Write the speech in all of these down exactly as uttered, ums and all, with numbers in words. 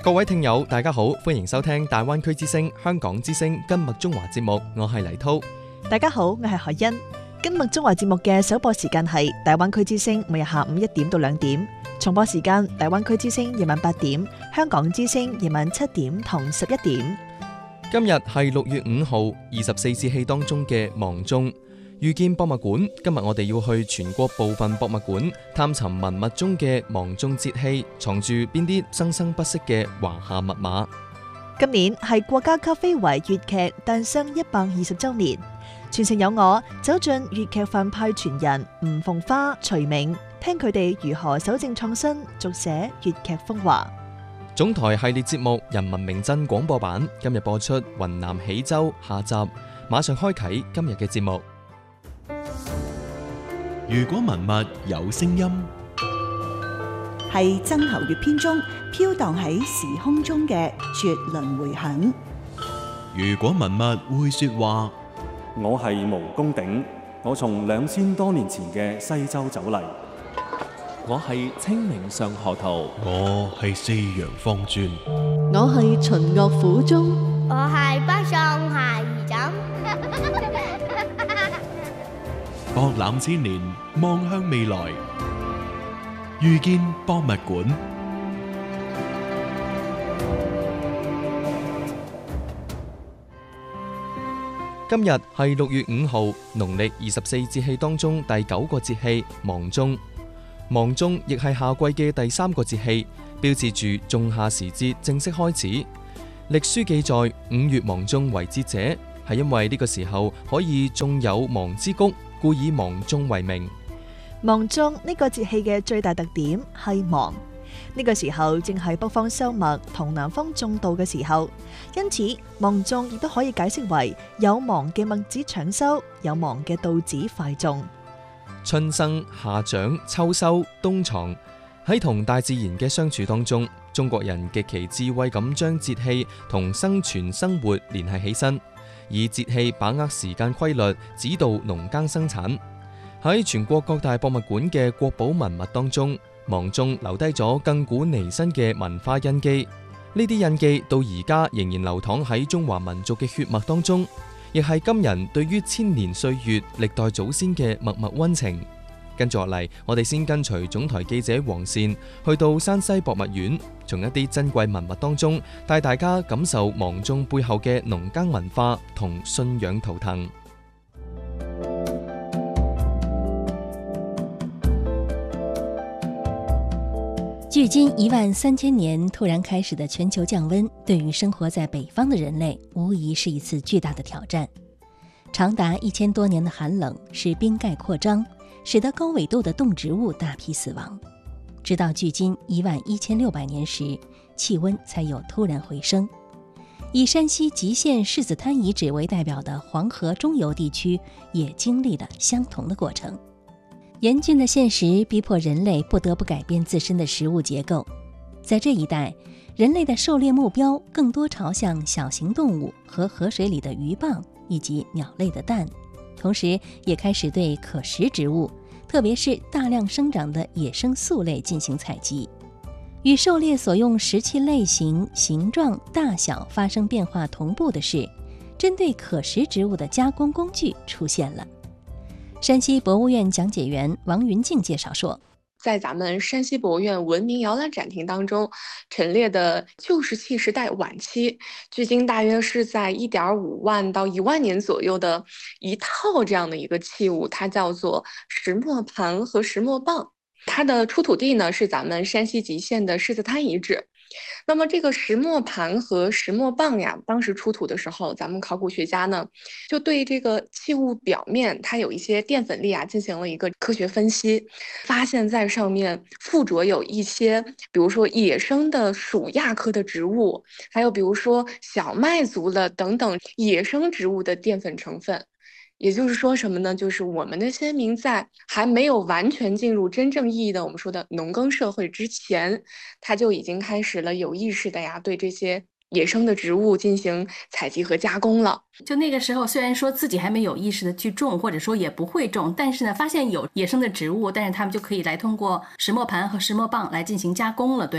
各位聽友大家好，歡迎收聽大灣區之聲香港之聲今麥中華節目，我係黎濤。 大家好，我係海欣。今麥中華節目嘅首播時間係大灣區之聲每日下午一點到兩點，重播時間大灣區之聲夜晚八點，香港之聲夜晚七點同十一點。 今日係六月五號，二十四節氣當中嘅芒種。遇見博物館，今日我哋要去全國部分博物館探尋文物中嘅芒種節氣藏住邊啲生生不息嘅華夏密碼。 今年係國家級非遺粵劇誕生一百二十周年，全程有我走進粵劇範派傳人吳鳳花、徐銘，聽佢哋如何守正創新，續寫粵劇風華。 總台系列節目《人民名鎮》廣播版今日播出雲南喜洲下集，馬上開啟今日嘅節目。 如果文物有聲音， 係曾侯乙編中飄蕩喺時空中嘅絕倫迴響。 如果文物會說話， 我係毛公鼎，我從兩千多年前嘅西周走嚟。 我係清明上河圖， 我係四陽方尊， 我係秦樂府中， 我係北宋孩兒枕。 博覽千年，望向未來，遇見博物館。 今日係六月五號，農曆二十四節氣當中第九個節氣芒種。芒種亦係夏季嘅第三個節氣，標誌住仲夏時節正式開始。歷書記載，五月芒種為節者，係因為呢個時候可以種有芒之谷，故以芒種為名。 芒種呢個節氣嘅最大特點係芒，呢個時候正係北方收麥同南方種稻嘅時候，因此芒種亦都可以解釋為有芒嘅麥子搶收，有芒嘅稻子快種。 春生、夏長、秋收、冬藏，喺同大自然嘅相處當中，中國人極其智慧咁將節氣同生存生活聯繫起身，以節氣把握時間規律，指導農耕生產。喺全國各大博物館嘅國寶文物當中，芒種留低咗亘古彌新嘅文化印記。呢啲印記到而家仍然流淌喺中華民族嘅血脈當中，亦係今人對於千年歲月歷代祖先嘅默默溫情。跟住落嚟，我哋先跟隨總台記者黃善去到山西博物院，從一啲珍貴文物當中帶大家感受芒種背後嘅農耕文化同信仰圖騰。 距今一萬三千年突然開始的全球降溫，對於生活在北方的人類無疑是一次巨大的挑戰。長達一千多年的寒冷使冰蓋擴張，使得高緯度的動植物大批死亡。直到距今一萬一千六百年時，氣溫才有突然回升。以山西吉縣柿子灘遺址為代表的黃河中游地區也經歷了相同的過程。嚴峻的現實逼迫人類不得不改變自身的食物結構。在這一帶，人類的狩獵目標更多朝向小型動物和河水裡的魚蚌以及鳥類的蛋，同時也開始對可食植物，特別是大量生長的野生素類進行採集。與狩獵所用食器類型、形狀、大小發生變化同步的是，針對可食植物的加工工具出現了。山西博物院講解員王雲靜介紹說， 在咱們山西博物院文明搖籃展廳當中陳列的舊石器時代晚期，距今大約是在一點五萬到一萬年左右的一套這樣的一個器物，它叫做石磨盤和石磨棒。它的出土地呢是咱們山西吉縣的柿子灘遺址。那麼這個石磨盤和石磨棒呀，當時出土的時候，咱們考古學家呢就對這個器物表面它有一些澱粉粒啊進行了一個科學分析，發現在上面附着有一些，比如說野生的鼠亞科的植物，還有比如說小麥族的等等野生植物的澱粉成分。也就是說什麼呢？就是我們的先民在還沒有完全進入真正意義的我們說的農耕社會之前，他就已經開始了有意識的呀對這些野生的植物進行採集和加工了。 就那個時候雖然說自己還沒有意識的去種，或者說也不會種，但是呢發現有野生的植物，但是他們就可以來通過石磨盤和石磨棒來進行加工了，對嗎？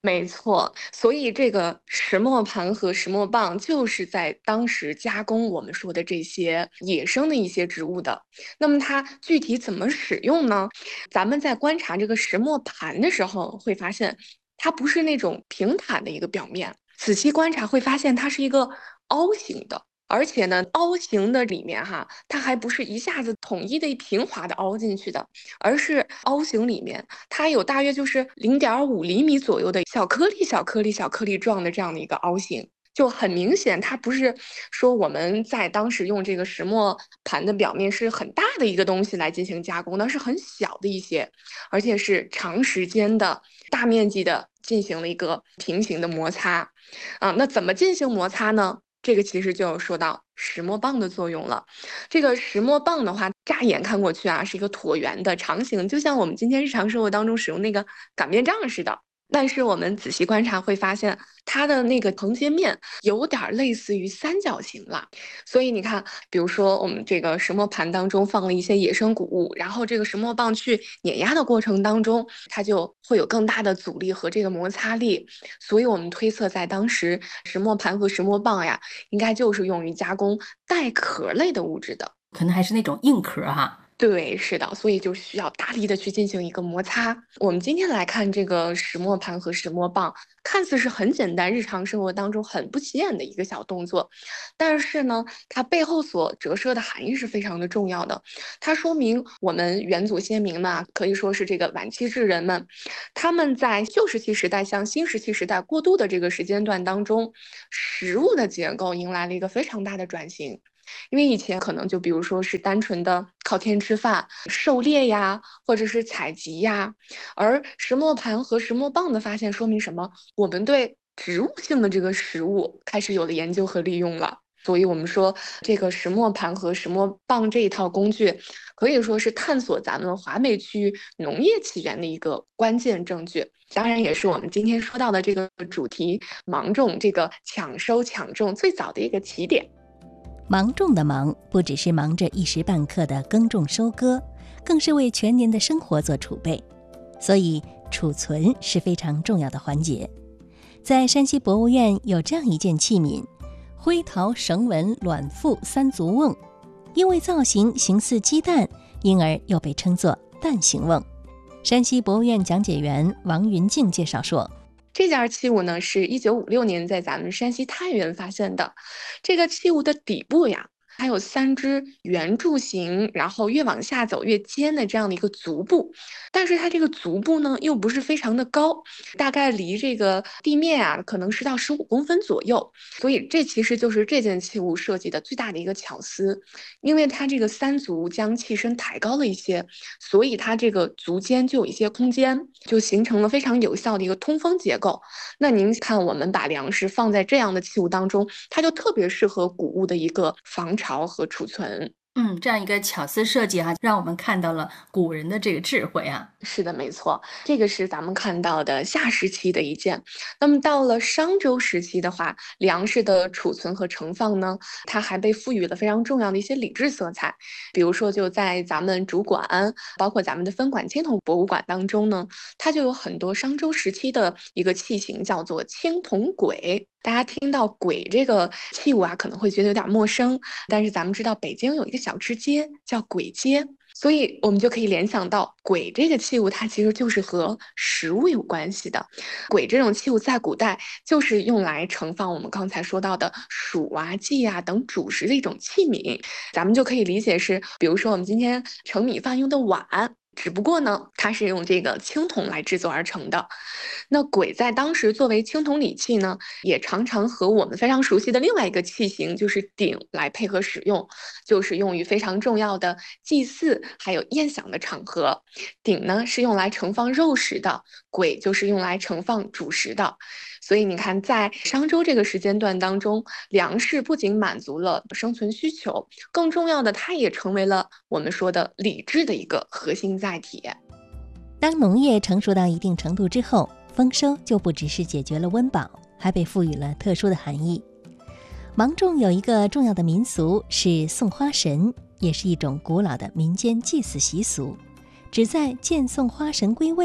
没错，所以这个石磨盘和石磨棒就是在当时加工我们说的这些野生的一些植物的。那么它具体怎么使用呢？咱们在观察这个石磨盘的时候，会发现它不是那种平坦的一个表面，仔细观察会发现它是一个凹形的。而且呢，凹形的里面哈，它还不是一下子统一的平滑的凹进去的，而是凹形里面它有大约就是零点五厘米左右的小颗粒、小颗粒、小颗粒状的这样的一个凹形。就很明显，它不是说我们在当时用这个石磨盘的表面是很大的一个东西来进行加工的，是很小的一些，而且是长时间的、大面积的进行了一个平行的摩擦。啊，那怎么进行摩擦呢？这个其实就说到石磨棒的作用了。这个石磨棒的话，乍眼看过去啊，是一个椭圆的长形，就像我们今天日常生活当中使用那个擀面杖似的。但是我们仔细观察会发现，它的那个承接面有点类似于三角形了。所以你看，比如说我们这个石磨盘当中放了一些野生谷物，然后这个石磨棒去碾压的过程当中，它就会有更大的阻力和这个摩擦力。所以我们推测，在当时石磨盘和石磨棒呀，应该就是用于加工带壳类的物质的， 可能还是那种硬壳哈。 对，是的，所以就需要大力的去进行一个摩擦。我们今天来看这个石磨盘和石磨棒，看似是很简单，日常生活当中很不起眼的一个小动作，但是呢，它背后所折射的含义是非常的重要的。它说明我们远祖先民们，可以说是这个晚期智人们，他们在旧石器时代向新石器时代过渡的这个时间段当中，食物的结构迎来了一个非常大的转型。因为以前可能就比如说是单纯的靠天吃饭、狩猎呀，或者是采集呀，而石磨盘和石磨棒的发现说明什么？我们对植物性的这个食物开始有了研究和利用了。所以我们说这个石磨盘和石磨棒这一套工具，可以说是探索咱们华北区域农业起源的一个关键证据。当然也是我们今天说到的这个主题芒种这个抢收抢种最早的一个起点。 芒种的芒不只是忙着一时半刻的耕种收割，更是为全年的生活做储备，所以储存是非常重要的环节。在山西博物院有这样一件器皿，灰陶绳纹卵腹三足瓮，因为造型形似鸡蛋，因而又被称作蛋形瓮。山西博物院讲解员王云静介绍说， 这件器物呢，是一九五六年在咱们山西太原发现的。这个器物的底部呀，它有三只圆柱形，然后越往下走越尖的这样的一个足部，但是它这个足部呢，又不是非常的高，大概离这个地面啊，可能是到十五公分左右。所以这其实就是这件器物设计的最大的一个巧思，因为它这个三足将器身抬高了一些，所以它这个足尖就有一些空间，就形成了非常有效的一个通风结构。那您看，我们把粮食放在这样的器物当中，它就特别适合谷物的一个防潮和储存。 嗯，这样一个巧思设计啊，让我们看到了古人的这个智慧啊。 是的，没错，这个是咱们看到的夏时期的一件。那么到了商周时期的话，粮食的储存和盛放呢，它还被赋予了非常重要的一些礼制色彩。比如说，就在咱们主馆，包括咱们的分馆青铜博物馆当中呢，它就有很多商周时期的一个器型，叫做青铜簋。大家听到簋这个器物啊，可能会觉得有点陌生，但是咱们知道北京有一个小吃街叫簋街，所以我们就可以联想到簋这个器物，它其实就是和食物有关系的。簋这种器物在古代就是用来盛放我们刚才说到的黍啊、稷啊等主食的一种器皿，咱们就可以理解是，比如说我们今天盛米饭用的碗，只不过呢，它是用这个青铜来制作而成的。那簋在当时作为青铜礼器呢，也常常和我们非常熟悉的另外一个器型，就是鼎来配合使用，就是用于非常重要的祭祀还有宴享的场合。鼎呢是用来盛放肉食的，簋就是用来盛放主食的。所以你看，在商周这个时间段当中，粮食不仅满足了生存需求，更重要的，它也成为了我们说的礼制的一个核心载体。 当农业成熟到一定程度之后，丰收就不只是解决了温饱，还被赋予了特殊的含义。芒种有一个重要的民俗是送花神，也是一种古老的民间祭祀习俗，旨在见送花神归位，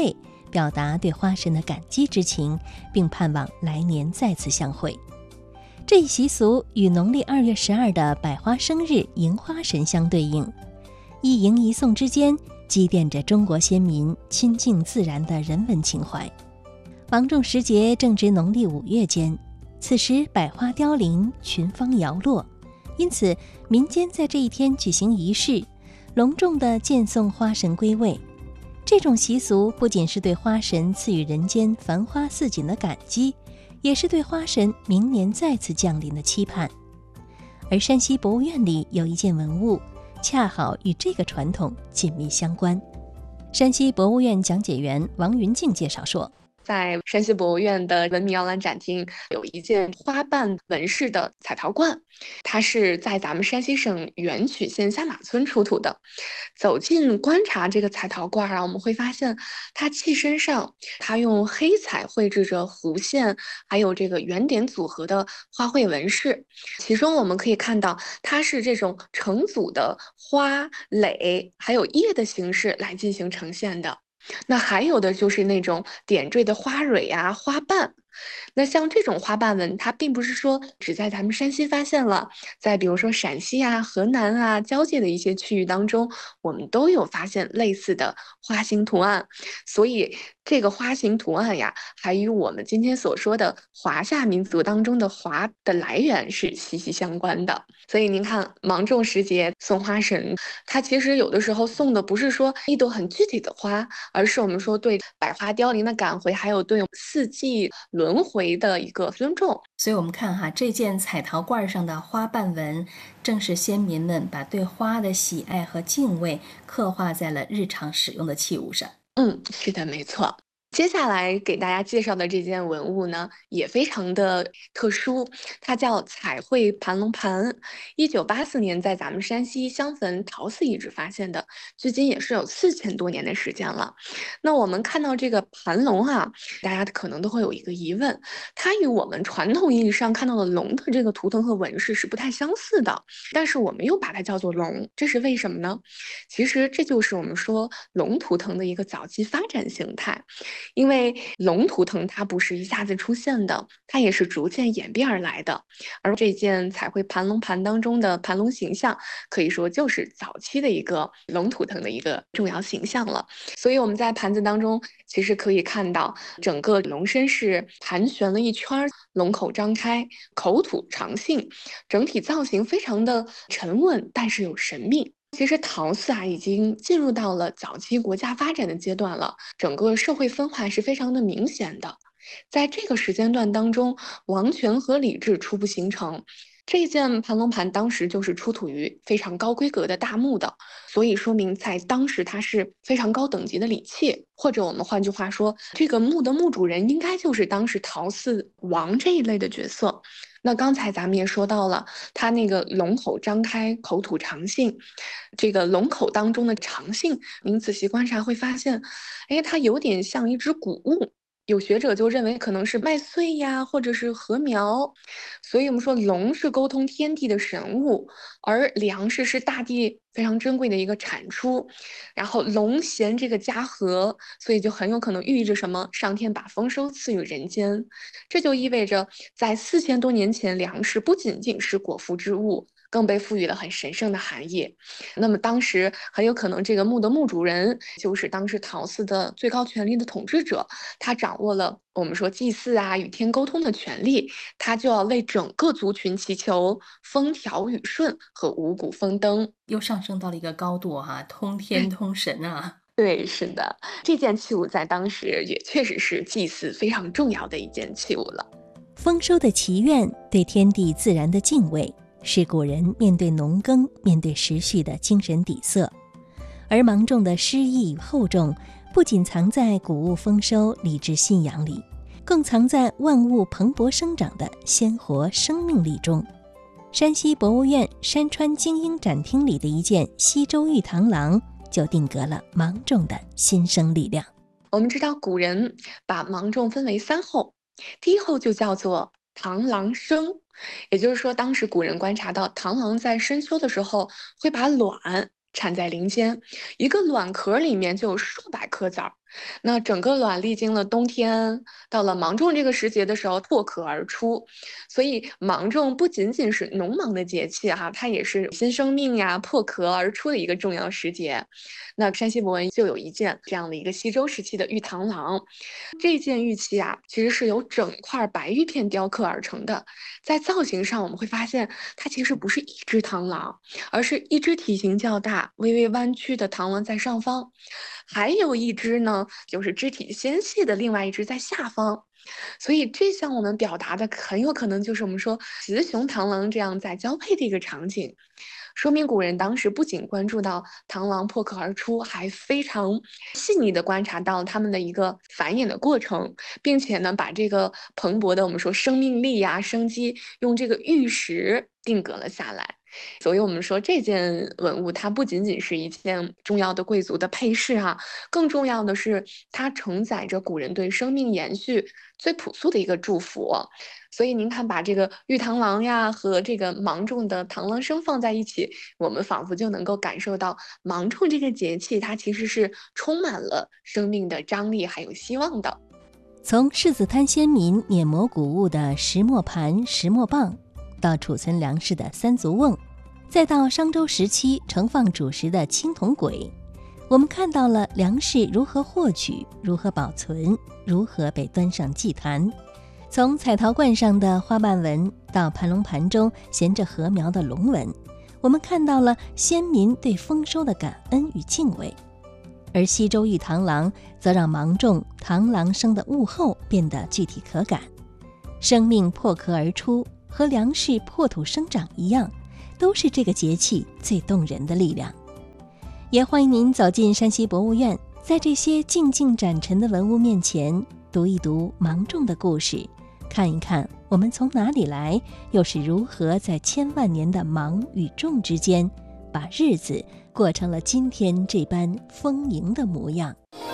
表达对花神的感激之情，并盼望来年再次相会。这一习俗与农历二月十二的百花生日迎花神相对应，一迎一送之间积淀着中国先民亲近自然的人文情怀。芒种时节正值农历五月间，此时百花凋零，群芳摇落，因此民间在这一天举行仪式，隆重地见送花神归位。这种习俗不仅是对花神赐予人间繁花似锦的感激，也是对花神明年再次降临的期盼。而山西博物院里有一件文物，恰好与这个传统紧密相关。山西博物院讲解员王云静介绍说， 在山西博物院的文明摇篮展厅有一件花瓣纹饰的彩陶罐，它是在咱们山西省垣曲县下马村出土的。走近观察这个彩陶罐啊，我们会发现它器身上它用黑彩绘制着弧线还有这个圆点组合的花卉纹饰，其中我们可以看到它是这种成组的花蕾还有叶的形式来进行呈现的。那还有的就是那种点缀的花蕊啊、花瓣。那像这种花瓣纹，它并不是说只在咱们山西发现了，在比如说陕西啊、河南啊交界的一些区域当中，我们都有发现类似的花形图案。所以这个花形图案呀，还与我们今天所说的华夏民族当中的华的来源是息息相关的。所以您看，芒种时节送花神，它其实有的时候送的不是说一朵很具体的花，而是我们说对百花凋零的感怀，还有对四季轮回的一个尊重。 所以我们看哈，这件彩陶罐上的花瓣纹，正是先民们把对花的喜爱和敬畏刻画在了日常使用的器物上。 嗯，是的，没错。接下来给大家介绍的这件文物呢，也非常的特殊，它叫彩绘盘龙盘。一九八四年在咱们山西襄汾陶寺遗址发现的，距今也是有四千多年的时间了。那我们看到这个盘龙啊，大家可能都会有一个疑问，它与我们传统意义上看到的龙的这个图腾和纹饰是不太相似的，但是我们又把它叫做龙，这是为什么呢？其实这就是我们说龙图腾的一个早期发展形态。因为龙图腾它不是一下子出现的，它也是逐渐演变而来的。而这件彩绘盘龙盘当中的盘龙形象，可以说就是早期的一个龙图腾的一个重要形象了。所以我们在盘子当中其实可以看到，整个龙身是盘旋了一圈，龙口张开，口吐长信，整体造型非常的沉稳，但是有神秘。其实陶寺啊，已经进入到了早期国家发展的阶段了，整个社会分化是非常的明显的。在这个时间段当中，王权和礼制初步形成。这件盘龙盘当时就是出土于非常高规格的大墓的，所以说明在当时它是非常高等级的礼器，或者我们换句话说，这个墓的墓主人应该就是当时陶寺王这一类的角色。那刚才咱们也说到了，它那个龙口张开，口吐长信，这个龙口当中的长信，您仔细观察会发现，哎，它有点像一只谷物。有学者就认为可能是麦穗呀，或者是禾苗，所以我们说龙是沟通天地的神物，而粮食是大地非常珍贵的一个产出。然后龙衔这个家禾，所以就很有可能寓意着什么？上天把丰收赐予人间，这就意味着在四千多年前，粮食不仅仅是果腹之物，更被赋予了很神圣的含义。那么当时很有可能这个墓的墓主人就是当时陶寺的最高权力的统治者，他掌握了我们说祭祀啊与天沟通的权利，他就要为整个族群祈求风调雨顺和五谷丰登， 又上升到了一个高度哈、啊，通天通神啊。 对，是的，这件器物在当时也确实是祭祀非常重要的一件器物了。 丰收的祈愿，对天地自然的敬畏，是古人面对农耕、面对时序的精神底色。而芒种的诗意与厚重，不仅藏在谷物丰收、礼制信仰里，更藏在万物蓬勃生长的鲜活生命力中。山西博物院山川精英展厅里的一件西周玉螳螂，就定格了芒种的新生力量。 我们知道古人把芒种分为三候，第一候就叫做螳螂生，也就是说当时古人观察到螳螂在深秋的时候会把卵产在林间，一个卵壳里面就有数百颗籽儿， 那整个卵历经了冬天，到了芒种这个时节的时候破壳而出，所以芒种不仅仅是农忙的节气哈、啊，它也是新生命呀破壳而出的一个重要时节。那山西博文就有一件这样的一个西周时期的玉螳螂，这件玉器啊，其实是由整块白玉片雕刻而成的。在造型上，我们会发现它其实不是一只螳螂，而是一只体型较大、微微弯曲的螳螂在上方，还有一只呢，就是肢体纤细的另外一只在下方。所以这向我们表达的很有可能就是我们说雌雄螳螂这样在交配的一个场景，说明古人当时不仅关注到螳螂破壳而出，还非常细腻地观察到它们的一个繁衍的过程，并且呢把这个蓬勃的我们说生命力呀、生机用这个玉石定格了下来。所以我们说这件文物它不仅仅是一件重要的贵族的配饰哈、啊，更重要的是它承载着古人对生命延续最朴素的一个祝福。所以您看，把这个玉螳螂呀和这个芒种的螳螂生放在一起，我们仿佛就能够感受到芒种这个节气它其实是充满了生命的张力还有希望的。 从世子滩先民碾磨谷物的石磨盘、石磨棒，到储存粮食的三足瓮，再到商周时期盛放主食的青铜簋，我们看到了粮食如何获取、如何保存、如何被端上祭坛。从彩陶罐上的花瓣纹到盘龙盘中衔着禾苗的龙纹，我们看到了先民对丰收的感恩与敬畏。而西周玉螳螂则让芒种螳螂生的物候变得具体可感。生命破壳而出，和粮食破土生长一样，都是这个节气最动人的力量。也欢迎您走进山西博物院，在这些静静展陈的文物面前，读一读芒种的故事，看一看我们从哪里来，又是如何在千万年的芒与种之间，把日子过成了今天这般丰盈的模样。